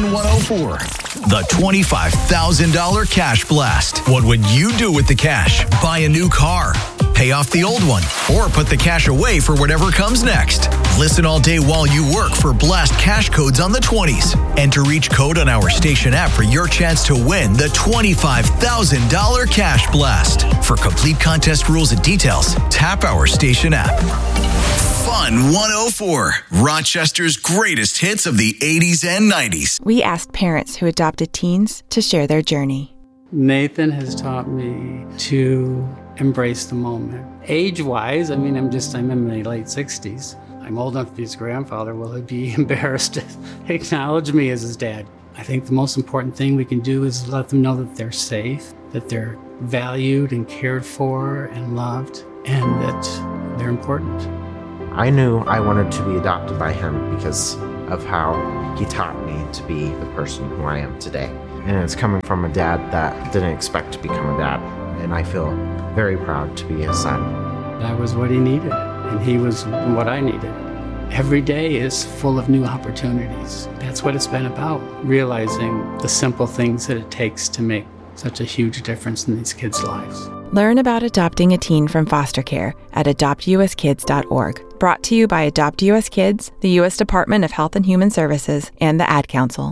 Fun 104. The $25,000 Cash Blast. What would you do with the cash? Buy a new car, pay off the old one, or put the cash away for whatever comes next. Listen all day while you work for Blast cash codes on the 20s. Enter each code on our station app for your chance to win the $25,000 Cash Blast. For complete contest rules and details, tap our station app. Fun 104, Rochester's greatest hits of the 80s and 90s. We asked parents who adopted teens to share their journey. Nathan has taught me to embrace the moment. Age-wise, I'm in my late 60s. I'm old enough to be his grandfather. Will he be embarrassed to acknowledge me as his dad? I think the most important thing we can do is let them know that they're safe, that they're valued and cared for and loved, and that they're important. I knew I wanted to be adopted by him because of how he taught me to be the person who I am today. And it's coming from a dad that didn't expect to become a dad. And I feel very proud to be his son. I was what he needed, and he was what I needed. Every day is full of new opportunities. That's what it's been about, realizing the simple things that it takes to make such a huge difference in these kids' lives. Learn about adopting a teen from foster care at adoptuskids.org. Brought to you by Adopt US Kids, the U.S. Department of Health and Human Services, and the Ad Council.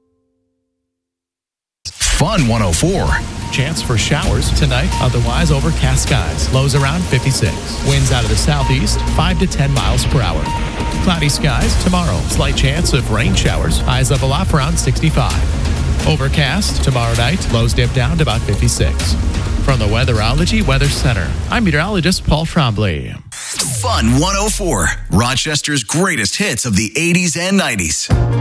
Fun 104. Chance for showers tonight, otherwise overcast skies. Lows around 56. Winds out of the southeast, 5 to 10 miles per hour. Cloudy skies tomorrow. Slight chance of rain showers. Highs level off around 65. Overcast tomorrow night. Lows dip down to about 56. From the Weatherology Weather Center, I'm meteorologist Paul Trombley. Fun 104, Rochester's greatest hits of the 80s and 90s.